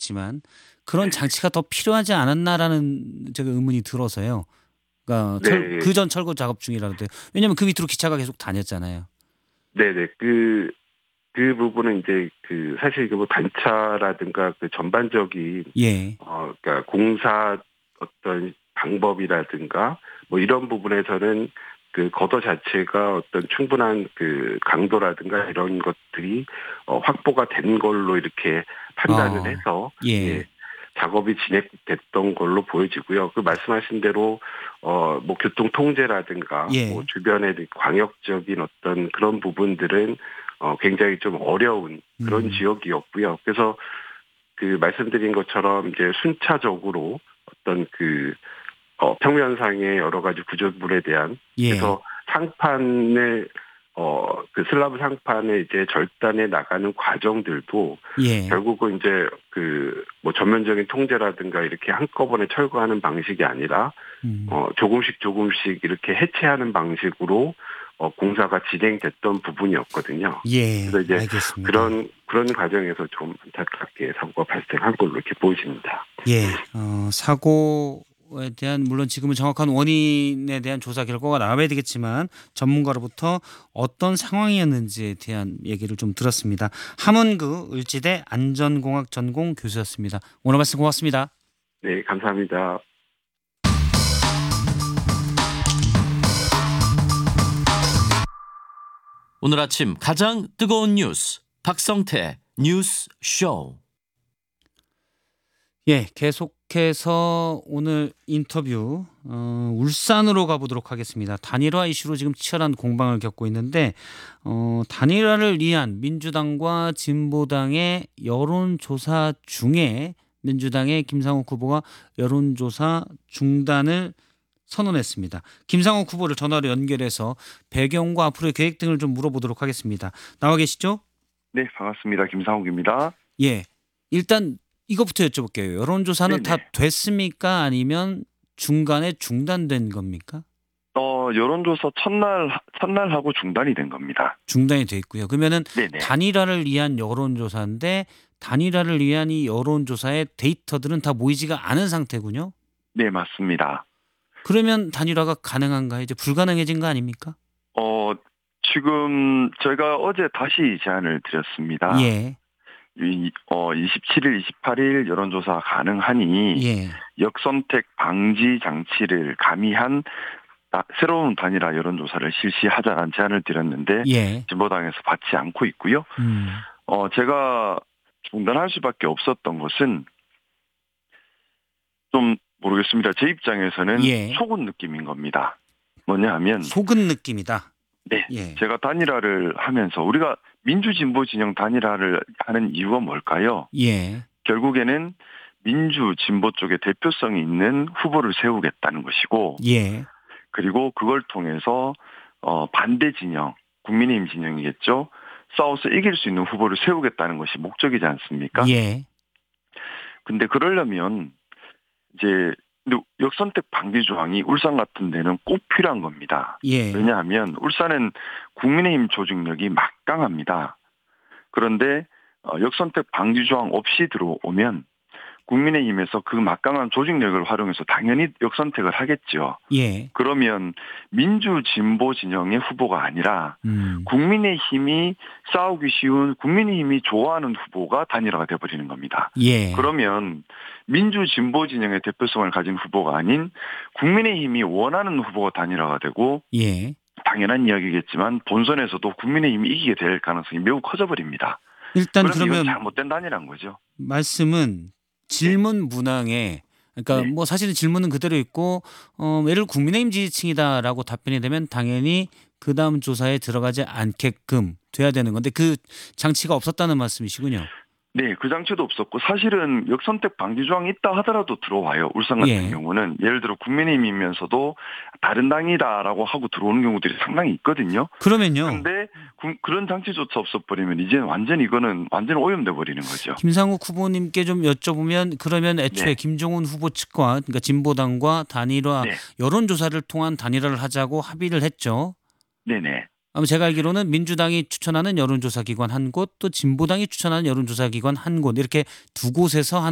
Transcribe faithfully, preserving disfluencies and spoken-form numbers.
모르겠지만 그런 장치가 더 필요하지 않았나라는 제가 의문이 들어서요. 그러니까 네. 그전 철거 작업 중이라는데 왜냐하면 그 밑으로 기차가 계속 다녔잖아요. 네네. 그, 그 부분은 이제 그 사실 그 뭐 단차라든가 그 전반적인 예. 어 그러니까 공사 어떤 방법이라든가 뭐 이런 부분에서는 그 거도 자체가 어떤 충분한 그 강도라든가 이런 것들이 어 확보가 된 걸로 이렇게 판단을 어. 해서 예 예. 작업이 진행됐던 걸로 보여지고요. 그 말씀하신 대로 어 뭐 교통 통제라든가 뭐 예. 주변의 광역적인 어떤 그런 부분들은 어 굉장히 좀 어려운 그런 음. 지역이었고요. 그래서 그 말씀드린 것처럼 이제 순차적으로 어떤 그 어 평면상의 여러 가지 구조물에 대한 예. 그래서 상판을 어 그 슬라브 상판에 이제 절단해 나가는 과정들도 예. 결국은 이제 그 뭐 전면적인 통제라든가 이렇게 한꺼번에 철거하는 방식이 아니라 음. 어 조금씩 조금씩 이렇게 해체하는 방식으로 어 공사가 진행됐던 부분이었거든요. 예. 그래서 이제 알겠습니다. 그런 그런 과정에서 좀 안타깝게 사고가 발생한 걸로 이렇게 보여집니다. 예. 어 사고에 대한 물론 지금은 정확한 원인에 대한 조사 결과가 나와야 되겠지만 전문가로부터 어떤 상황이었는지에 대한 얘기를 좀 들었습니다. 함은구 을지대 안전공학 전공 교수였습니다. 오늘 말씀 고맙습니다. 네, 감사합니다. 오늘 아침 가장 뜨거운 뉴스 박성태 뉴스 쇼. 예, 계속해서 오늘 인터뷰 어, 울산으로 가보도록 하겠습니다. 단일화 이슈로 지금 치열한 공방을 겪고 있는데 어, 단일화를 위한 민주당과 진보당의 여론조사 중에 민주당의 김상욱 후보가 여론조사 중단을 선언했습니다. 김상욱 후보를 전화로 연결해서 배경과 앞으로의 계획 등을 좀 물어보도록 하겠습니다. 나와 계시죠? 네, 반갑습니다. 김상욱입니다. 예, 일단 이것부터 여쭤볼게요. 여론조사는 다 네네. 됐습니까? 아니면 중간에 중단된 겁니까? 어, 여론조사 첫날, 첫날하고 중단이 된 겁니다. 중단이 돼 있고요. 그러면은 네네. 단일화를 위한 여론조사인데 단일화를 위한 이 여론조사의 데이터들은 다 모이지가 않은 상태군요. 네, 맞습니다. 그러면 단일화가 가능한가요? 이제 불가능해진 거 아닙니까? 어, 지금 저희가 어제 다시 제안을 드렸습니다. 예. 이, 어, 이십칠일, 이십팔일 여론조사 가능하니 예. 역선택 방지 장치를 가미한 다- 새로운 단일화 여론조사를 실시하자는 제안을 드렸는데 예. 진보당에서 받지 않고 있고요. 음. 어, 제가 중단할 수밖에 없었던 것은 좀 모르겠습니다. 제 입장에서는 예. 속은 느낌인 겁니다. 뭐냐 하면 속은 느낌이다. 네, 예. 제가 단일화를 하면서 우리가 민주진보 진영 단일화를 하는 이유가 뭘까요? 예. 결국에는 민주 진보 쪽에 대표성이 있는 후보를 세우겠다는 것이고 예. 그리고 그걸 통해서 어, 반대 진영, 국민의힘 진영이겠죠. 싸워서 이길 수 있는 후보를 세우겠다는 것이 목적이지 않습니까? 예. 근데 그러려면 이제 근데 역선택 방지 조항이 울산 같은 데는 꼭 필요한 겁니다. 예. 왜냐하면 울산은 국민의힘 조직력이 막강합니다. 그런데 어, 역선택 방지 조항 없이 들어오면 국민의힘에서 그 막강한 조직력을 활용해서 당연히 역선택을 하겠죠. 예. 그러면 민주 진보 진영의 후보가 아니라 음. 국민의힘이 싸우기 쉬운 국민의힘이 좋아하는 후보가 단일화가 돼버리는 겁니다. 예. 그러면 민주 진보 진영의 대표성을 가진 후보가 아닌 국민의힘이 원하는 후보가 단일화가 되고 예. 당연한 이야기겠지만 본선에서도 국민의힘이 이기게 될 가능성이 매우 커져버립니다. 일단 그러면 그러면 이건 잘못된 단일화인 거죠. 말씀은 질문 문항에 그러니까 네. 뭐 사실은 질문은 그대로 있고 어, 예를 들어 국민의힘 지지층이다라고 답변이 되면 당연히 그 다음 조사에 들어가지 않게끔 돼야 되는 건데 그 장치가 없었다는 말씀이시군요. 네, 그 장치도 없었고 사실은 역선택 방지 조항이 있다 하더라도 들어와요. 울산 같은 예. 경우는 예를 들어 국민의힘이면서도 다른 당이다라고 하고 들어오는 경우들이 상당히 있거든요. 그러면요. 근데 구, 그런 장치조차 없어버리면 이제 완전 이거는 완전 오염돼 버리는 거죠. 김상욱 후보님께 좀 여쭤보면 그러면 애초에 네. 김종훈 후보 측과 그러니까 진보당과 단일화 네, 여론조사를 통한 단일화를 하자고 합의를 했죠. 네네. 아마 제가 알기로는 민주당이 추천하는 여론조사 기관 한 곳, 또 진보당이 추천하는 여론조사 기관 한 곳 이렇게 두 곳에서 한